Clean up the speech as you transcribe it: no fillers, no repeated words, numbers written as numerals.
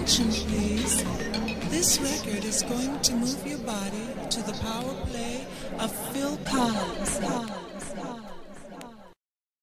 Attention, please. This record is going to move your body to the power play of Phil Collins.